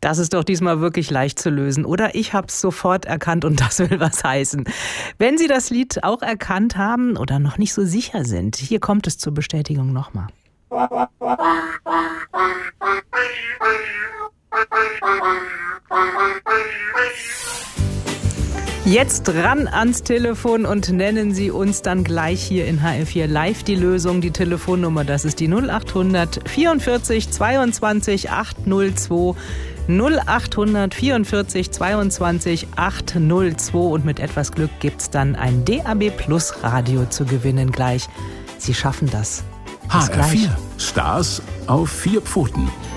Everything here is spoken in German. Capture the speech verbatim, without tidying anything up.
Das ist doch diesmal wirklich leicht zu lösen, oder? Ich habe es sofort erkannt und das will was heißen. Wenn Sie das Lied auch erkannt haben oder noch nicht so sicher sind, hier kommt es zur Bestätigung nochmal. Jetzt ran ans Telefon und nennen Sie uns dann gleich hier in H R vier Live die Lösung. Die Telefonnummer, das ist die null acht hundert vierundvierzig zweiundzwanzig achthundertzwei. null acht hundert vierundvierzig zweiundzwanzig achthundertzwei. Und mit etwas Glück gibt's dann ein D A B Plus Radio zu gewinnen gleich. Sie schaffen das. H R vier. Stars auf vier Pfoten.